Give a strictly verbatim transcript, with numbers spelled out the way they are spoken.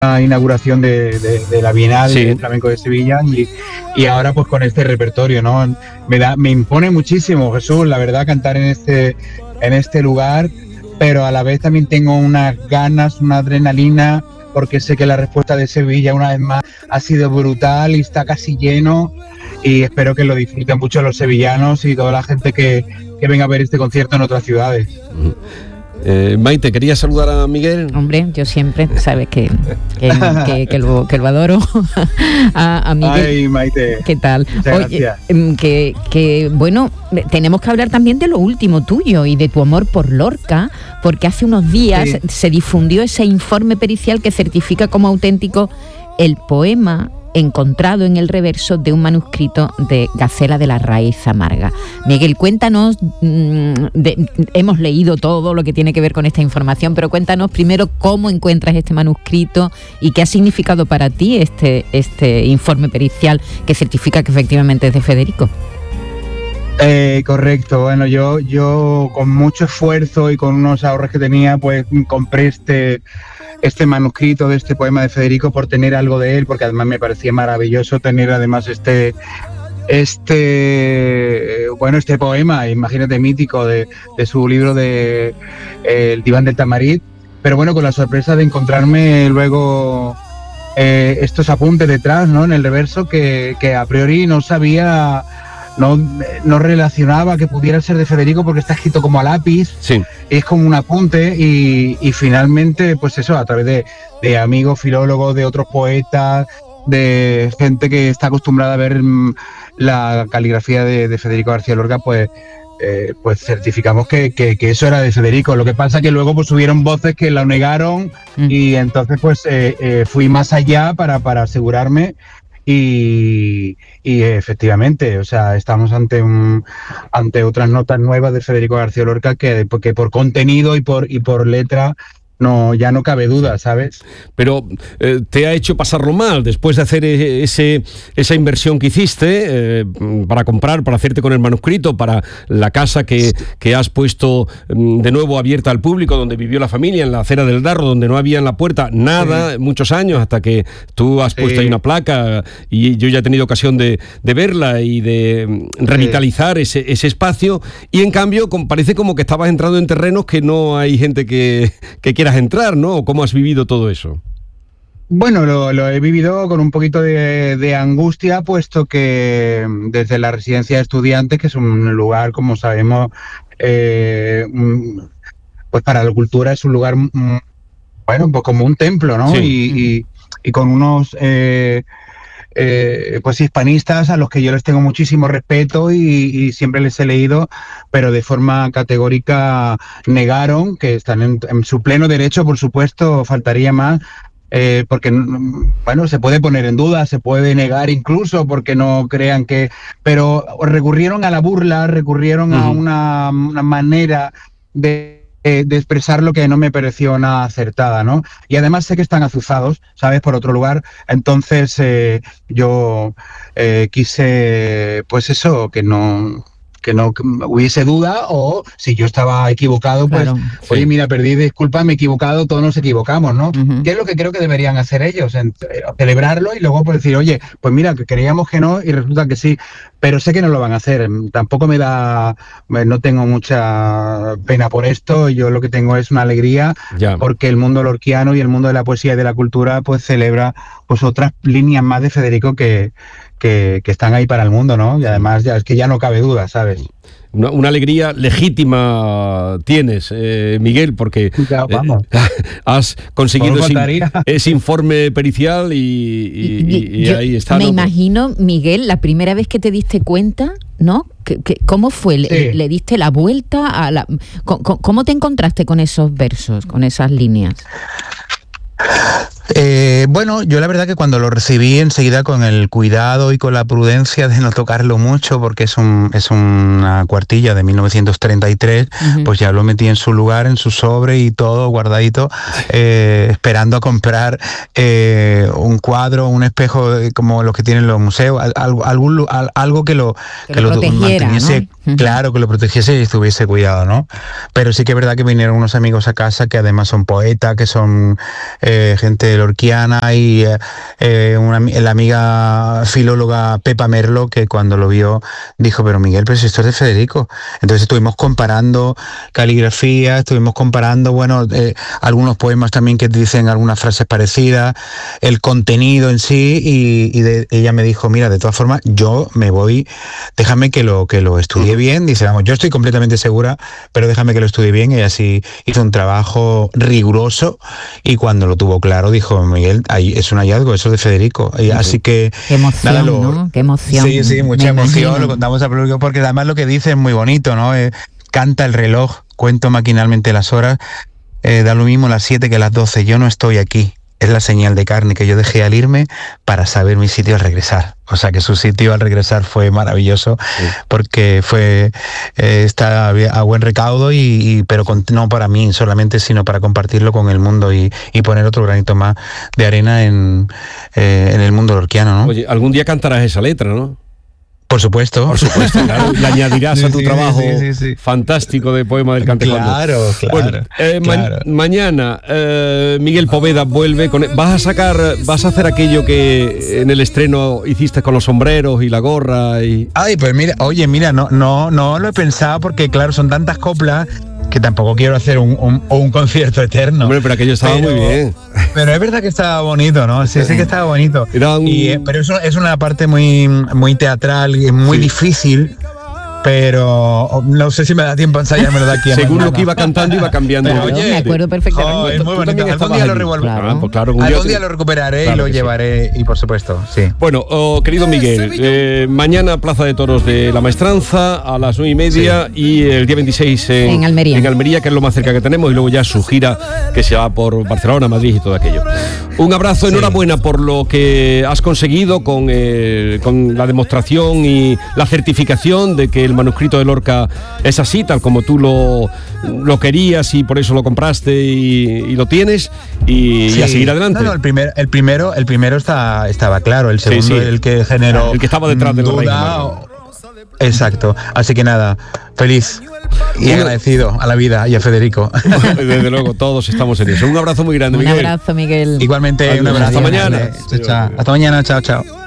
inauguración de, de, de la Bienal sí. de Flamenco de Sevilla y, y ahora pues con este repertorio, ¿no? Me da, me impone muchísimo, Jesús, la verdad, cantar en este, en este lugar, pero a la vez también tengo unas ganas, una adrenalina, porque sé que la respuesta de Sevilla una vez más ha sido brutal y está casi lleno, y espero que lo disfruten mucho los sevillanos y toda la gente que, que venga a ver este concierto en otras ciudades. Eh, Maite, ¿querías saludar a Miguel? Hombre, yo siempre, sabes que, que, que, que, lo, que lo adoro. a, a Miguel. Ay, Maite. ¿Qué tal? Muchas Oye, gracias. que, que, bueno, tenemos que hablar también de lo último tuyo y de tu amor por Lorca, porque hace unos días sí. se difundió ese informe pericial que certifica como auténtico el poema encontrado en el reverso de un manuscrito de Gacela de la Raíz Amarga. Miguel, cuéntanos, mmm, de, hemos leído todo lo que tiene que ver con esta información, pero cuéntanos primero cómo encuentras este manuscrito y qué ha significado para ti este, este informe pericial que certifica que efectivamente es de Federico. Eh, correcto, bueno, yo, yo con mucho esfuerzo y con unos ahorros que tenía, pues compré este... este manuscrito de este poema de Federico por tener algo de él, porque además me parecía maravilloso tener además este este bueno este poema, imagínate, mítico de, de su libro de eh, El diván del Tamarit, pero bueno, con la sorpresa de encontrarme luego eh, estos apuntes detrás, ¿no? En el reverso que, que a priori no sabía, no, no relacionaba que pudiera ser de Federico porque está escrito como a lápiz, sí. Es como un apunte y, y finalmente, pues eso, a través de, de amigos, filólogos, de otros poetas, de gente que está acostumbrada a ver mm, la caligrafía de, de Federico García Lorca, pues eh, pues certificamos que, que, que eso era de Federico. Lo que pasa que luego pues subieron voces que la negaron mm. y entonces pues eh, eh, fui más allá para, para asegurarme. Y, y efectivamente, o sea, estamos ante un ante otras notas nuevas de Federico García Lorca que, que por contenido y por y por letra no, ya no cabe duda, ¿sabes? Pero eh, te ha hecho pasarlo mal después de hacer ese, esa inversión que hiciste eh, para comprar, para hacerte con el manuscrito, para la casa que, que has puesto de nuevo abierta al público, donde vivió la familia, en la acera del Darro, donde no había en la puerta nada, sí. muchos años, hasta que tú has puesto sí. ahí una placa y yo ya he tenido ocasión de, de verla y de revitalizar sí. ese, ese espacio, y en cambio parece como que estabas entrando en terrenos que no hay gente que, que quiera entrar, ¿no? ¿Cómo has vivido todo eso? Bueno, lo, lo he vivido con un poquito de, de angustia, puesto que desde la residencia de estudiantes, que es un lugar, como sabemos, eh, pues para la cultura es un lugar, bueno, pues como un templo, ¿no? Sí. Y, y, y con unos... Eh, Eh, pues hispanistas a los que yo les tengo muchísimo respeto y, y siempre les he leído, pero de forma categórica negaron, que están en, en su pleno derecho, por supuesto, faltaría más, eh, porque, bueno, se puede poner en duda, se puede negar incluso porque no crean que... Pero recurrieron a la burla, recurrieron uh-huh. a una, una manera de... Eh, de expresar lo que no me pareció nada acertada, ¿no? Y además sé que están azuzados, ¿sabes? Por otro lugar. Entonces eh, yo eh, quise, pues eso, que no... que no hubiese duda, o si yo estaba equivocado, pues, claro, sí. oye, mira, perdí, disculpa, me he equivocado, todos nos equivocamos, ¿no? Uh-huh. ¿Qué es lo que creo que deberían hacer ellos? En, celebrarlo y luego pues decir, oye, pues mira, que creíamos que no y resulta que sí, pero sé que no lo van a hacer. Tampoco me da, no tengo mucha pena por esto, yo lo que tengo es una alegría, ya. porque el mundo lorquiano y el mundo de la poesía y de la cultura pues celebra pues otras líneas más de Federico que Que, que están ahí para el mundo, ¿no? Y además ya es que ya no cabe duda, ¿sabes? Una, una alegría legítima tienes, eh, Miguel, porque ya, vamos. Eh, has conseguido ese, ese informe pericial y, y, y, y yo ahí está. Me ¿no? imagino, Miguel, la primera vez que te diste cuenta, ¿no? ¿Qué, qué, ¿Cómo fue? Sí. ¿Le, ¿Le diste la vuelta? A la, ¿cómo, ¿Cómo te encontraste con esos versos, con esas líneas? Eh, bueno, yo la verdad que cuando lo recibí enseguida con el cuidado y con la prudencia de no tocarlo mucho, porque es un es una cuartilla de mil novecientos treinta y tres, uh-huh. pues ya lo metí en su lugar, en su sobre y todo guardadito, eh, esperando a comprar eh, un cuadro, un espejo como los que tienen los museos, algo, algún, algo que lo, que que lo, lo manteniese, ¿no? claro, que lo protegiese y estuviese cuidado, ¿no? Pero sí que es verdad que vinieron unos amigos a casa que además son poetas, que son eh, gente lorquiana y eh, una, la amiga filóloga Pepa Merlo, que cuando lo vio dijo, pero Miguel, pero si esto es de Federico. Entonces estuvimos comparando caligrafía, estuvimos comparando, bueno, eh, algunos poemas también que dicen algunas frases parecidas, el contenido en sí, y, y de, ella me dijo, mira, de todas formas, yo me voy, déjame que lo, que lo estudie bien. Dice, vamos, yo estoy completamente segura, pero déjame que lo estudie bien. Y así hizo un trabajo riguroso, y cuando lo tuvo claro dijo, Miguel, ahí es un hallazgo, eso es de Federico. Y así que qué emoción, nada, lo, ¿no? Qué emoción. Sí, sí, mucha emoción, imagino. Lo contamos a público porque además lo que dice es muy bonito, ¿no? Eh, canta el reloj, cuento maquinalmente las horas, eh, da lo mismo las siete que las doce, yo no estoy aquí. Es la señal de carne que yo dejé al irme para saber mi sitio al regresar. O sea que su sitio al regresar fue maravilloso, sí. Porque fue eh, está a buen recaudo, y, y pero con, no para mí solamente, sino para compartirlo con el mundo y, y poner otro granito más de arena en, eh, en el mundo lorquiano, ¿no? Oye, algún día cantarás esa letra, ¿no? Por supuesto. Por supuesto, claro. Le añadirás sí, a tu sí, trabajo sí, sí, sí. fantástico de poema del Cantejondo. Claro, claro. Bueno, eh, claro. Ma- mañana eh, Miguel Poveda vuelve con... Vas a sacar, vas a hacer aquello que en el estreno hiciste con los sombreros y la gorra y... Ay, pues mira, oye, mira, no, no, no lo he pensado porque claro, son tantas coplas que tampoco quiero hacer un, un, un concierto eterno. Hombre, pero aquello estaba pero, muy bien. Pero es verdad que estaba bonito, ¿no? Sí, sí que estaba bonito. Era un... y, pero eso es una parte muy, muy teatral y muy sí. difícil. Pero no sé si me da tiempo a ensayármelo de aquí a según mañana. Lo que iba cantando iba cambiando. Pero, oye, me acuerdo perfectamente. Oh, es muy bonito. Algún día lo revuelvo. Claro. Ah, pues claro, algún día, día lo recuperaré claro y lo llevaré sí. y por supuesto, sí. Bueno, oh, querido Miguel, eh, mañana Plaza de Toros de La Maestranza a las nueve y media sí. y el día veintiséis en, en Almería. En Almería, que es lo más cerca que tenemos, y luego ya su gira que se va por Barcelona, Madrid y todo aquello. Un abrazo, sí. enhorabuena por lo que has conseguido con, eh, con la demostración y la certificación de que el manuscrito de Lorca es así, tal como tú lo, lo querías y por eso lo compraste y, y lo tienes y, sí. y a seguir adelante. No, no, el, primer, el primero, el primero está, estaba claro, el segundo sí, sí. el que generó el que estaba detrás de la Exacto, así que nada, feliz y bueno. agradecido a la vida y a Federico. Desde luego, todos estamos en eso. Un abrazo muy grande, un Miguel. Un abrazo, Miguel. Igualmente, Adiós. un abrazo. Hasta mañana. Chao, chao. Hasta mañana, chao, chao.